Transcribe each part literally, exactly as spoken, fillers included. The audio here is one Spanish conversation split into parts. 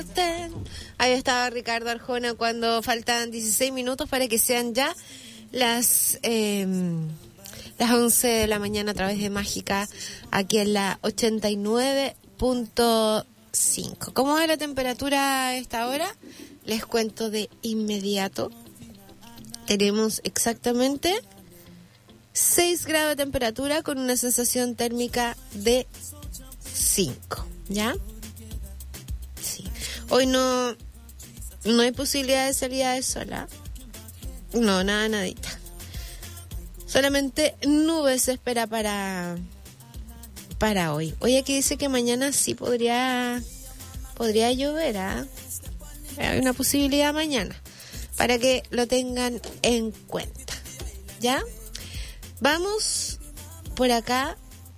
Ahí estaba Ricardo Arjona cuando faltan dieciséis minutos para que sean ya las eh, las once de la mañana a través de Mágica, aquí en la ochenta y nueve punto cinco. ¿Cómo es la temperatura a esta hora? Les cuento de inmediato. Tenemos exactamente seis grados de temperatura con una sensación térmica de cinco, ¿ya? Sí. Hoy no, no hay posibilidad de salida de sol, ¿eh? No, nada, nadita. Solamente nubes se espera para, para hoy. Hoy aquí dice que mañana sí podría, podría llover, ¿ah? ¿eh? Hay una posibilidad mañana, para que lo tengan en cuenta, ¿ya? Vamos por acá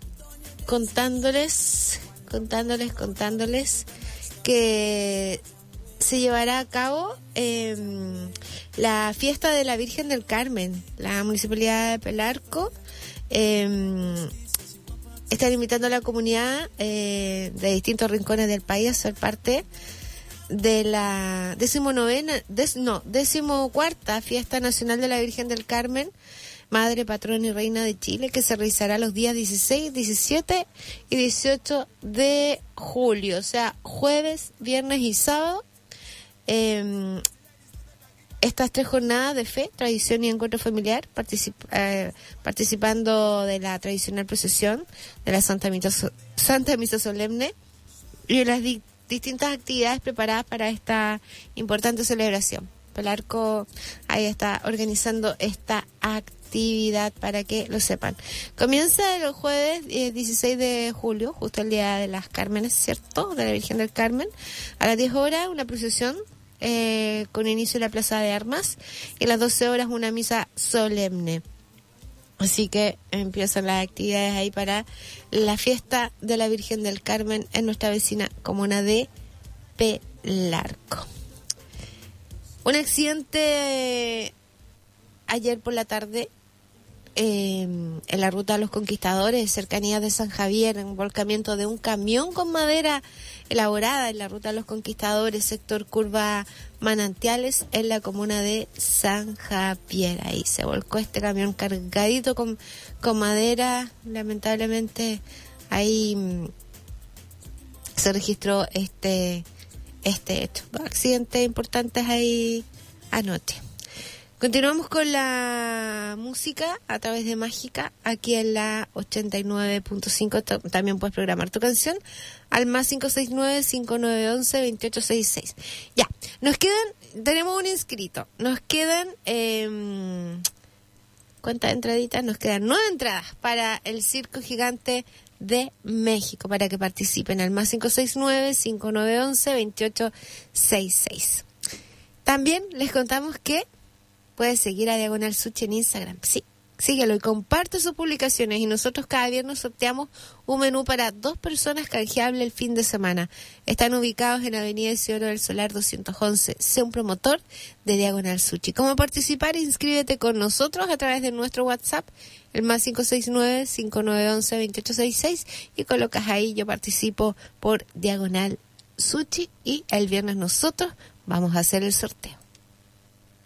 contándoles, contándoles, contándoles que se llevará a cabo eh, la fiesta de la Virgen del Carmen. La Municipalidad de Pelarco eh, está invitando a la comunidad eh, de distintos rincones del país a ser parte de la decimonovena, des, no, decimocuarta Fiesta Nacional de la Virgen del Carmen, Madre, Patrona y Reina de Chile, que se realizará los días dieciséis, diecisiete y dieciocho de julio, o sea, jueves, viernes y sábado. Eh, estas tres jornadas de fe, tradición y encuentro familiar, particip, eh, participando de la tradicional procesión de la Santa Misa, Santa Misa Solemne y de las di, distintas actividades preparadas para esta importante celebración. Pelarco ahí está organizando esta actividad para que lo sepan. Comienza el jueves eh, dieciséis de julio, justo el día de las Cármenes, ¿cierto? De la Virgen del Carmen. A las diez horas una procesión eh, con inicio en la Plaza de Armas y a las doce horas una misa solemne. Así que empiezan las actividades ahí para la fiesta de la Virgen del Carmen en nuestra vecina comuna de Pelarco. Un accidente ayer por la tarde eh, en la ruta de los Conquistadores, cercanías de San Javier, un volcamiento de un camión con madera elaborada en la ruta de los Conquistadores, sector curva Manantiales, en la comuna de San Javier. Ahí se volcó este camión cargadito con, con madera. Lamentablemente ahí mmm, se registró este este hecho. Accidentes importantes ahí anoche. Continuamos con la música a través de Mágica, aquí en la ochenta y nueve punto cinco. También puedes programar tu canción al más cinco seis nueve, cinco nueve uno uno, dos ocho seis seis. Ya, nos quedan, tenemos un inscrito, nos quedan, eh, ¿cuántas entraditas? Nos quedan nueve entradas para el Circo Gigante de México, para que participen al más cinco seis nueve, cinco nueve uno uno, dos ocho seis seis. También les contamos que puedes seguir a Diagonal Sushi en Instagram. Sí, síguelo y comparte sus publicaciones, y nosotros cada viernes sorteamos un menú para dos personas canjeable el fin de semana. Están ubicados en Avenida Isidoro del Solar doscientos once. Sé un promotor de Diagonal Sushi. ¿Cómo participar? Inscríbete con nosotros a través de nuestro WhatsApp, el más cinco seis nueve, cinco nueve uno uno, dos ocho seis seis, y colocas ahí: yo participo por Diagonal Sushi, y el viernes nosotros vamos a hacer el sorteo.